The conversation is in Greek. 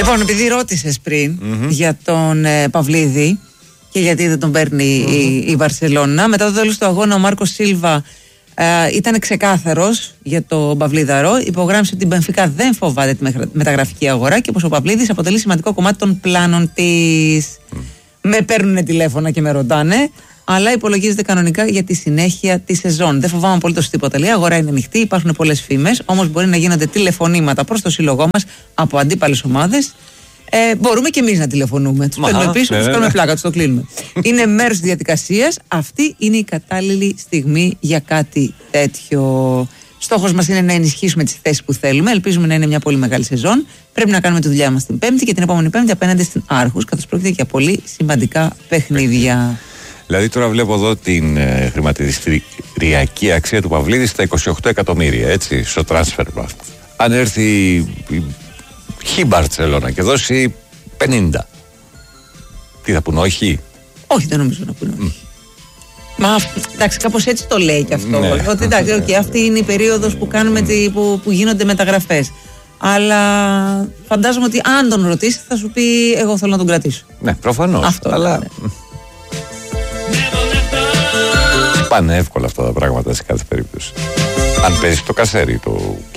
Λοιπόν, επειδή ρώτησες πριν για τον Παυλίδη και γιατί δεν τον παίρνει η Βαρσελόνα, μετά το τέλος του αγώνα ο Μάρκος Σίλβα ήταν ξεκάθαρος για τον Παυλίδαρο. Υπογράμμισε ότι η Μπενφίκα δεν φοβάται τη μεταγραφική αγορά και πως ο Παυλίδης αποτελεί σημαντικό κομμάτι των πλάνων της. Με παίρνουν τηλέφωνα και με ρωτάνε, αλλά υπολογίζεται κανονικά για τη συνέχεια τη σεζόν. Δεν φοβάμαι απολύτως τίποτα. Λέει, η αγορά είναι ανοιχτή, υπάρχουν πολλές φήμες, όμως μπορεί να γίνονται τηλεφωνήματα προς το σύλλογό μας από αντίπαλες ομάδες. Μπορούμε και εμείς να τηλεφωνούμε. Τους παίρνουμε πίσω, τους κάνουμε πλάκα, τους το κλείνουμε. Είναι μέρος της διαδικασίας. Αυτή είναι η κατάλληλη στιγμή για κάτι τέτοιο. Στόχος μας είναι να ενισχύσουμε τις θέσεις που θέλουμε. Ελπίζουμε να είναι μια πολύ μεγάλη σεζόν. Πρέπει να κάνουμε τη δουλειά μας την Πέμπτη και την επόμενη Πέμπτη απέναντι στην Άρχους, καθώς πρόκειται για πολύ σημαντικά παιχνίδια. Δηλαδή, τώρα βλέπω εδώ την χρηματιστηριακή αξία του Παυλίδη στα 28 εκατομμύρια, έτσι, στο transfer. Αν έρθει η Μπαρτσελόνα και δώσει 50, τι θα πούνε, όχι? Όχι, δεν νομίζω να πούνε όχι. Μα εντάξει, κάπως έτσι το λέει και αυτό. Ναι. Ότι εντάξει, αυτή είναι η περίοδος που, που γίνονται μεταγραφές. Αλλά φαντάζομαι ότι αν τον ρωτήσει θα σου πει εγώ θέλω να τον κρατήσω. Ναι, προφανώς. Αυτό, αλλά ναι. πάνε εύκολα αυτά τα πράγματα σε κάθε περίπτωση. Αν παίζει το κασέρι, το